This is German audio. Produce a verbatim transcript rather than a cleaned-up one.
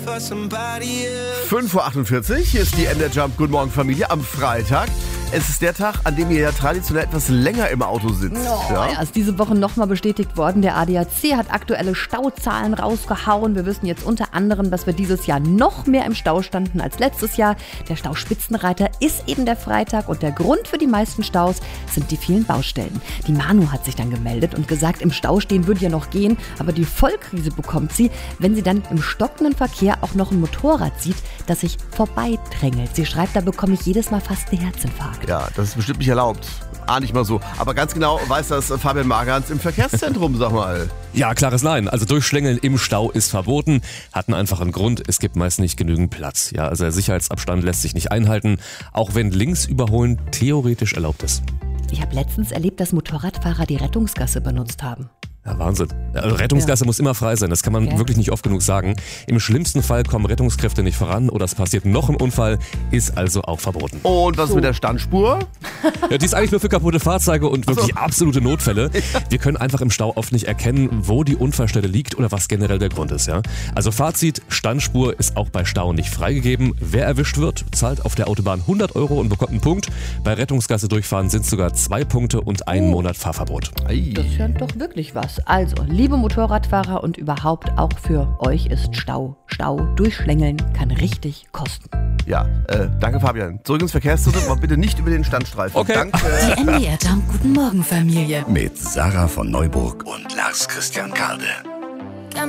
fünf Uhr achtundvierzig, hier ist die N der Jump. Guten Morgen, Familie, am Freitag. Es ist der Tag, an dem ihr ja traditionell etwas länger im Auto sitzt. Oh, ja? Ja, ist diese Woche nochmal bestätigt worden. Der A D A C hat aktuelle Stauzahlen rausgehauen. Wir wissen jetzt unter anderem, dass wir dieses Jahr noch mehr im Stau standen als letztes Jahr. Der Stauspitzenreiter ist eben der Freitag und der Grund für die meisten Staus sind die vielen Baustellen. Die Manu hat sich dann gemeldet und gesagt, im Stau stehen würde ja noch gehen, aber die Vollkrise bekommt sie, wenn sie dann im stockenden Verkehr auch noch ein Motorrad sieht, das sich vorbeidrängelt. Sie schreibt, da bekomme ich jedes Mal fast einen Herzinfarkt. Ja, das ist bestimmt nicht erlaubt. Ah, nicht mal so. Aber ganz genau weiß das Fabian Margans im Verkehrszentrum, sag mal. Ja, klares Nein. Also Durchschlängeln im Stau ist verboten. Hat einen einfachen Grund, es gibt meist nicht genügend Platz. Ja, also der Sicherheitsabstand lässt sich nicht einhalten, auch wenn links überholen theoretisch erlaubt ist. Ich habe letztens erlebt, dass Motorradfahrer die Rettungsgasse benutzt haben. Ja, Wahnsinn. Also Rettungsgasse ja. muss immer frei sein, das kann man okay. wirklich nicht oft genug sagen. Im schlimmsten Fall kommen Rettungskräfte nicht voran oder es passiert noch ein Unfall, ist also auch verboten. Und was so. mit der Standspur? Ja, die ist eigentlich nur für kaputte Fahrzeuge und wirklich so. absolute Notfälle. Wir können einfach im Stau oft nicht erkennen, wo die Unfallstelle liegt oder was generell der Grund ist. Ja? Also Fazit, Standspur ist auch bei Stau nicht freigegeben. Wer erwischt wird, zahlt auf der Autobahn hundert Euro und bekommt einen Punkt. Bei Rettungsgasse durchfahren sind sogar zwei Punkte und ein oh. Monat Fahrverbot. Ei. Das ist ja doch wirklich was. Also, liebe Motorradfahrer und überhaupt auch für euch ist Stau. Stau durchschlängeln kann richtig kosten. Ja, äh, danke Fabian. Zurück ins Verkehrszentrum, aber bitte nicht über den Standstreifen. Okay. Danke. Die N D R Jump. Guten Morgen, Familie. Mit Sarah von Neuburg und Lars Christian Karde.